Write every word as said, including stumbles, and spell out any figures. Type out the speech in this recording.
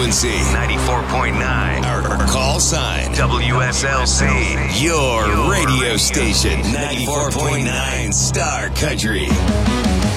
frequency, ninety-four point nine. Our call sign, W S L C. Your radio station, ninety-four point nine Star Country.